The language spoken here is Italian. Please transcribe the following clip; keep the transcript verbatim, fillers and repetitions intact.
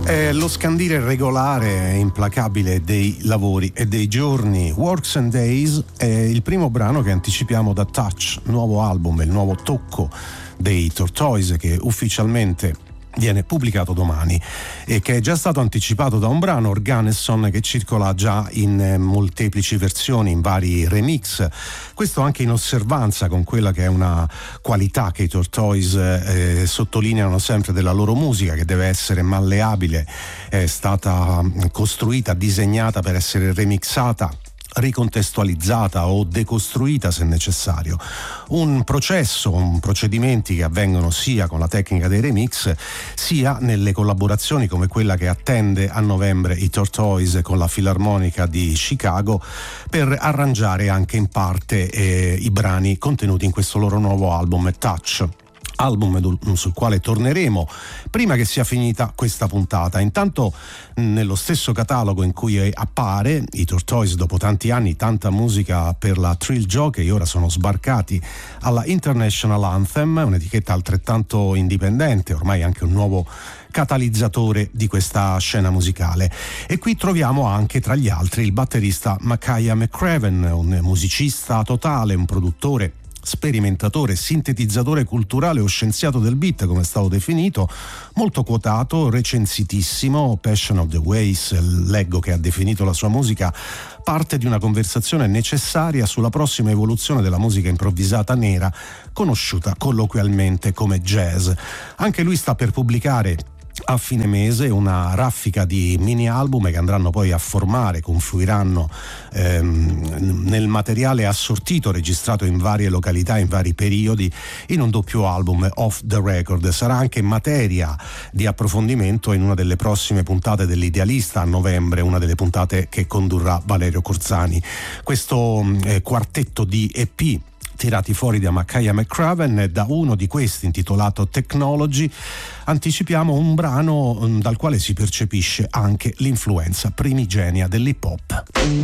È lo scandire regolare e implacabile dei lavori e dei giorni. Works and Days è il primo brano che anticipiamo da Touch, nuovo album, il nuovo tocco dei Tortoise, che ufficialmente viene pubblicato domani e che è già stato anticipato da un brano, Organesson, che circola già in molteplici versioni, in vari remix. Questo anche in osservanza con quella che è una qualità che i Tortoise eh, sottolineano sempre della loro musica, che deve essere malleabile, è stata costruita, disegnata per essere remixata, ricontestualizzata o decostruita se necessario. Un processo, un procedimenti che avvengono sia con la tecnica dei remix sia nelle collaborazioni come quella che attende a novembre i Tortoise con la Filarmonica di Chicago per arrangiare anche in parte eh, i brani contenuti in questo loro nuovo album Touch. Album sul quale torneremo prima che sia finita questa puntata. Intanto, nello stesso catalogo in cui appare, i Tortoise, dopo tanti anni, tanta musica per la Thrill Jockey, ora sono sbarcati alla International Anthem, un'etichetta altrettanto indipendente, ormai anche un nuovo catalizzatore di questa scena musicale. E qui troviamo anche tra gli altri il batterista Makaya McCraven, un musicista totale, un produttore, sperimentatore, sintetizzatore culturale o scienziato del beat, come è stato definito, molto quotato, recensitissimo. Passion of the Ways, leggo che ha definito la sua musica parte di una conversazione necessaria sulla prossima evoluzione della musica improvvisata nera, conosciuta colloquialmente come jazz. Anche lui sta per pubblicare a fine mese una raffica di mini album che andranno poi a formare, confluiranno ehm, nel materiale assortito, registrato in varie località, in vari periodi, in un doppio album Off the Record. Sarà anche materia di approfondimento in una delle prossime puntate dell'Idealista a novembre, una delle puntate che condurrà Valerio Corzani. Questo eh, quartetto di E P tirati fuori da Makaya McCraven, da uno di questi intitolato Technology anticipiamo un brano dal quale si percepisce anche l'influenza primigenia dell'hip hop.